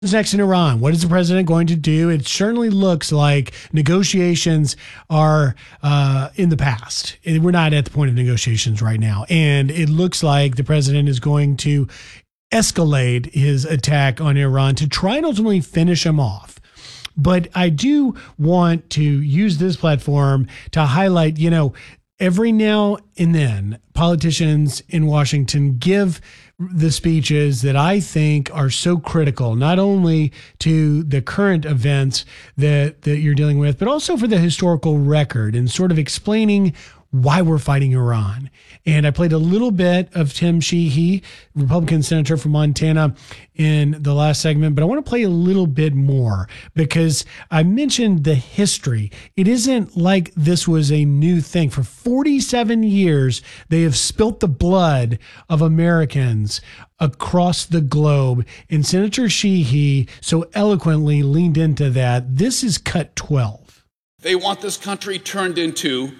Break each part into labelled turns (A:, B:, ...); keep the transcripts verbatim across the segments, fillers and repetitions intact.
A: What's next in Iran? What is the president going to do? It certainly looks like negotiations are uh, in the past. We're not at the point of negotiations right now. And it looks like the president is going to escalate his attack on Iran to try and ultimately finish him off. But I do want to use this platform to highlight, you know, every now and then politicians in Washington give the speeches that I think are so critical, not only to the current events that, that you're dealing with, but also for the historical record and sort of explaining why we're fighting Iran. And I played a little bit of Tim Sheehy, Republican senator from Montana, in the last segment, but I want to play a little bit more because I mentioned the history. It isn't like this was a new thing. For forty-seven years, they have spilt the blood of Americans across the globe. And Senator Sheehy so eloquently leaned into that. This is cut twelve.
B: They want this country turned into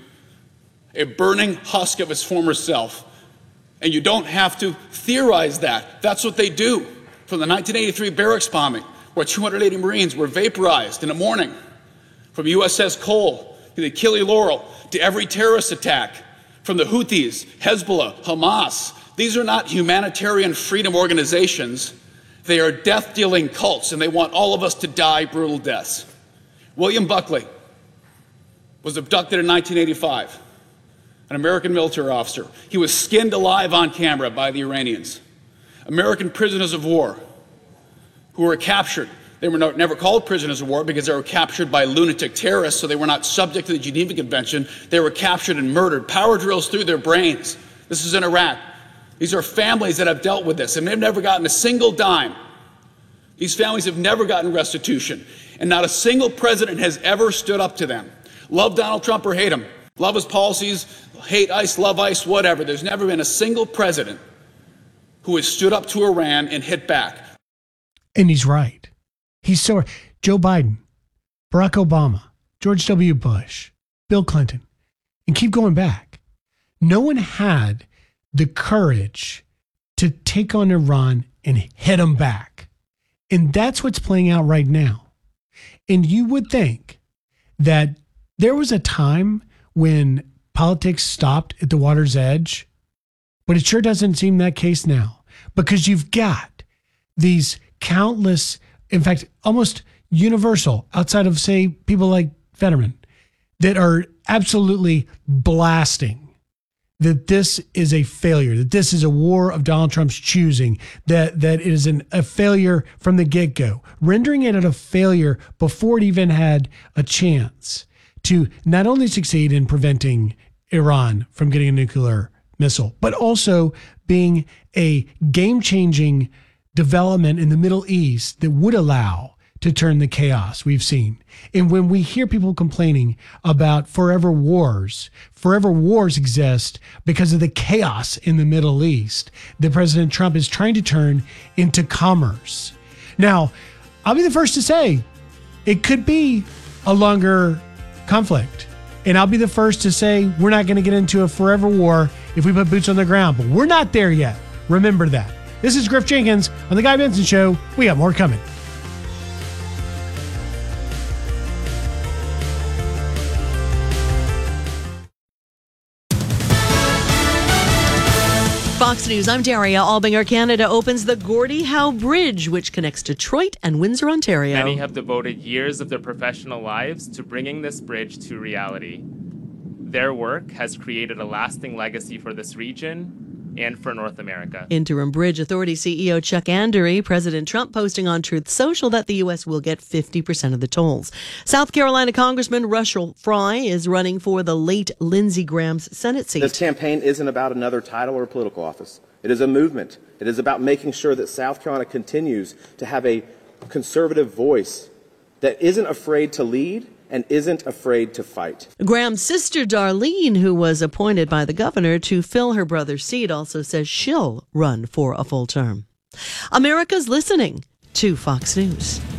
B: a burning husk of its former self. And you don't have to theorize that. That's what they do. From the nineteen eighty-three barracks bombing, where two hundred eighty Marines were vaporized in the morning, from U S S Cole to the Achille Laurel to every terrorist attack, from the Houthis, Hezbollah, Hamas. These are not humanitarian freedom organizations. They are death-dealing cults, and they want all of us to die brutal deaths. William Buckley was abducted in nineteen eighty-five. An American military officer. He was skinned alive on camera by the Iranians. American prisoners of war who were captured. They were no, never called prisoners of war because they were captured by lunatic terrorists, so they were not subject to the Geneva Convention. They were captured and murdered. Power drills through their brains. This is in Iraq. These are families that have dealt with this, and they've never gotten a single dime. These families have never gotten restitution, and not a single president has ever stood up to them. Love Donald Trump or hate him. Love his policies, hate ICE, love ICE, whatever. There's never been a single president who has stood up to Iran and hit back.
A: And he's right. He's so Joe Biden, Barack Obama, George W. Bush, Bill Clinton, and keep going back. No one had the courage to take on Iran and hit them back. And that's what's playing out right now. And you would think that there was a time when politics stopped at the water's edge, but it sure doesn't seem that case now, because you've got these countless, in fact, almost universal, outside of, say, people like Fetterman, that are absolutely blasting that this is a failure, that this is a war of Donald Trump's choosing, that that it is an, a failure from the get-go, rendering it a failure before it even had a chance to not only succeed in preventing Iran from getting a nuclear missile, but also being a game-changing development in the Middle East that would allow to turn the chaos we've seen. And when we hear people complaining about forever wars, forever wars exist because of the chaos in the Middle East that President Trump is trying to turn into commerce. Now, I'll be the first to say it could be a longer conflict. And I'll be the first to say we're not going to get into a forever war if we put boots on the ground. But we're not there yet. Remember that. This is Griff Jenkins on The Guy Benson Show. We got more coming.
C: Fox News, I'm Daria Albinger. Canada opens the Gordie Howe Bridge, which connects Detroit and Windsor, Ontario.
D: Many have devoted years of their professional lives to bringing this bridge to reality. Their work has created a lasting legacy for this region and for North America.
C: Interim Bridge Authority C E O Chuck Andery, President Trump posting on Truth Social that the U S will get fifty percent of the tolls. South Carolina Congressman Russell Fry is running for the late Lindsey Graham's Senate seat.
E: This campaign isn't about another title or political office. It is a movement. It is about making sure that South Carolina continues to have a conservative voice that isn't afraid to lead and isn't afraid to fight.
C: Graham's sister, Darlene, who was appointed by the governor to fill her brother's seat, also says she'll run for a full term. America's listening to Fox News.